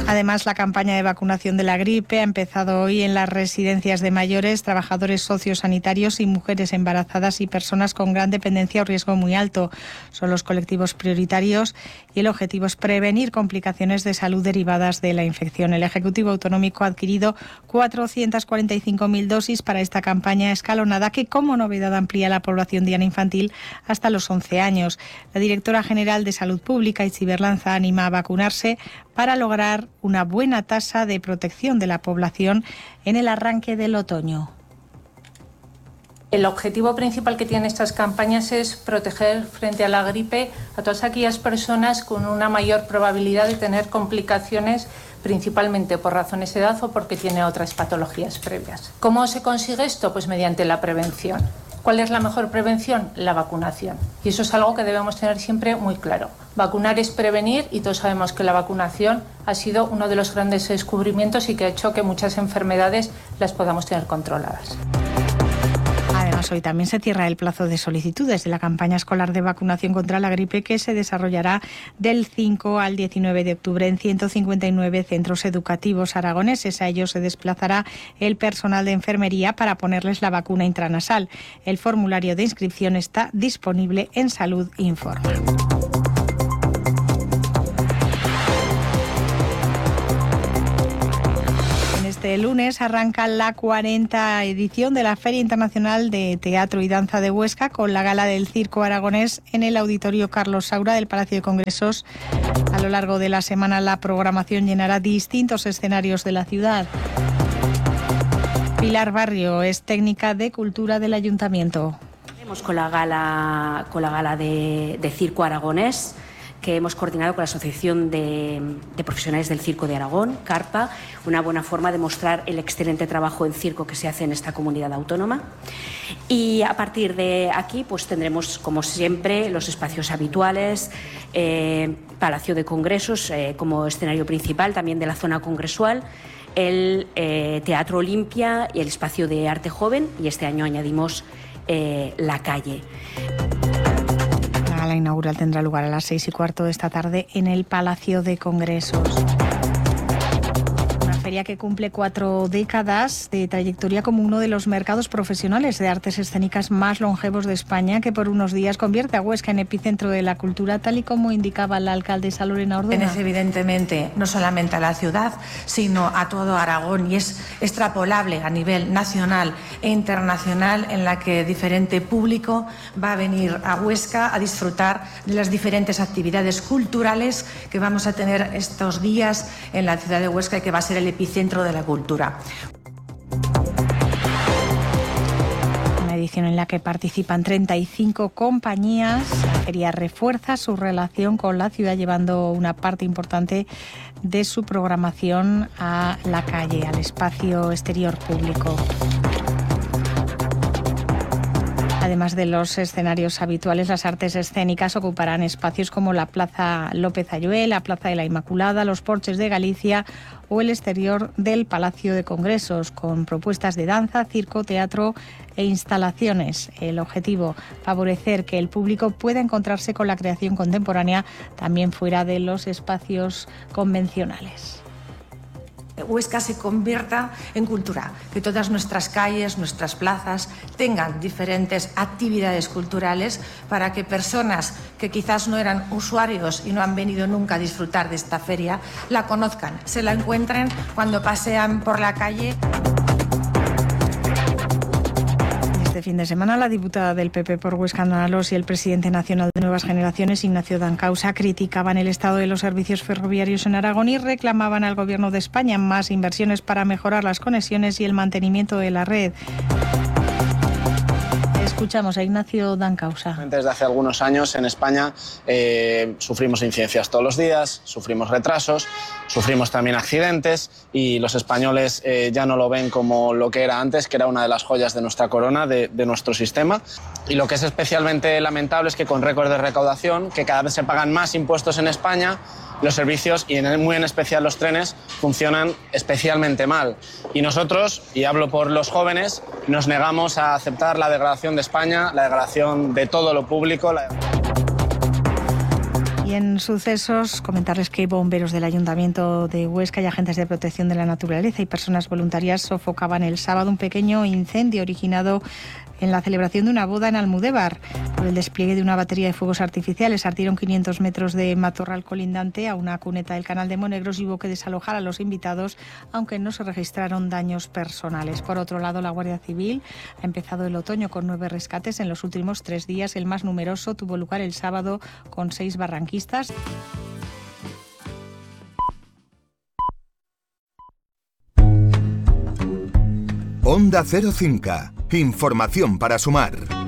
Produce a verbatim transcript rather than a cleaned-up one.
Además, la campaña de vacunación de la gripe ha empezado hoy en las residencias de mayores, trabajadores sociosanitarios y mujeres embarazadas y personas con gran dependencia o riesgo muy alto. Son los colectivos prioritarios y el objetivo es prevenir complicaciones de salud derivadas de la infección. El Ejecutivo Autonómico ha adquirido cuatrocientas cuarenta y cinco mil dosis para esta campaña escalonada que, como novedad, amplía la población diana infantil hasta los once años. La directora general de Salud Pública, Itziber Lanza, anima a vacunarse para lograr una buena tasa de protección de la población en el arranque del otoño. El objetivo principal que tienen estas campañas es proteger frente a la gripe a todas aquellas personas con una mayor probabilidad de tener complicaciones, principalmente por razones de edad o porque tiene otras patologías previas. ¿Cómo se consigue esto? Pues mediante la prevención. ¿Cuál es la mejor prevención? La vacunación. Y eso es algo que debemos tener siempre muy claro. Vacunar es prevenir y todos sabemos que la vacunación ha sido uno de los grandes descubrimientos y que ha hecho que muchas enfermedades las podamos tener controladas. Además, hoy también se cierra el plazo de solicitudes de la campaña escolar de vacunación contra la gripe que se desarrollará del cinco al diecinueve de octubre en ciento cincuenta y nueve centros educativos aragoneses. A ellos se desplazará el personal de enfermería para ponerles la vacuna intranasal. El formulario de inscripción está disponible en Salud Informa. Este lunes arranca la cuarenta edición de la Feria Internacional de Teatro y Danza de Huesca con la gala del Circo Aragonés en el Auditorio Carlos Saura del Palacio de Congresos. A lo largo de la semana la programación llenará distintos escenarios de la ciudad. Pilar Barrio es técnica de cultura del Ayuntamiento. Con la gala, con la gala de, de Circo Aragonés, que hemos coordinado con la Asociación de, de Profesionales del Circo de Aragón, CARPA, una buena forma de mostrar el excelente trabajo en circo que se hace en esta comunidad autónoma. Y a partir de aquí pues tendremos, como siempre, los espacios habituales, eh, Palacio de Congresos eh, como escenario principal, también de la zona congresual, el eh, Teatro Olimpia y el espacio de arte joven, y este año añadimos eh, la calle. La inaugural tendrá lugar a las seis y cuarto de esta tarde en el Palacio de Congresos. Una feria que cumple cuatro décadas de trayectoria como uno de los mercados profesionales de artes escénicas más longevos de España, que por unos días convierte a Huesca en epicentro de la cultura, tal y como indicaba la alcaldesa Lorena Orduna. Pertenece evidentemente no solamente a la ciudad, sino a todo Aragón, y es extrapolable a nivel nacional e internacional, en la que diferente público va a venir a Huesca a disfrutar de las diferentes actividades culturales que vamos a tener estos días en la ciudad de Huesca y que va a ser el epicentro de la cultura. Una edición en la que participan treinta y cinco compañías. La feria refuerza su relación con la ciudad, llevando una parte importante de su programación a la calle, al espacio exterior público. Además de los escenarios habituales, las artes escénicas ocuparán espacios como la Plaza López Ayuel, la Plaza de la Inmaculada, los Porches de Galicia o el exterior del Palacio de Congresos, con propuestas de danza, circo, teatro e instalaciones. El objetivo, favorecer que el público pueda encontrarse con la creación contemporánea también fuera de los espacios convencionales. Huesca se convierta en cultura, que todas nuestras calles, nuestras plazas tengan diferentes actividades culturales para que personas que quizás no eran usuarios y no han venido nunca a disfrutar de esta feria la conozcan, se la encuentren cuando pasean por la calle. Este fin de semana, la diputada del P P por Huesca, Ana Alós, y el presidente nacional de Nuevas Generaciones, Ignacio Dancausa, criticaban el estado de los servicios ferroviarios en Aragón y reclamaban al Gobierno de España más inversiones para mejorar las conexiones y el mantenimiento de la red. Escuchamos a Ignacio Dancausa. Desde hace algunos años en España eh, sufrimos incidencias todos los días, sufrimos retrasos, sufrimos también accidentes, y los españoles eh, ya no lo ven como lo que era antes, que era una de las joyas de nuestra corona, de, de nuestro sistema. Y lo que es especialmente lamentable es que con récord de recaudación, que cada vez se pagan más impuestos en España, los servicios, y en, muy en especial los trenes, funcionan especialmente mal. Y nosotros, y hablo por los jóvenes, nos negamos a aceptar la degradación de España, la degradación de todo lo público. La... Y en sucesos, comentarles que bomberos del Ayuntamiento de Huesca y agentes de protección de la naturaleza y personas voluntarias sofocaban el sábado un pequeño incendio originado en la celebración de una boda en Almudévar. Por el despliegue de una batería de fuegos artificiales ardieron quinientos metros de matorral colindante a una cuneta del Canal de Monegros y hubo que desalojar a los invitados, aunque no se registraron daños personales. Por otro lado, la Guardia Civil ha empezado el otoño con nueve rescates en los últimos tres días. El más numeroso tuvo lugar el sábado con seis barranquistas. Onda Cero Cinca. Información para sumar.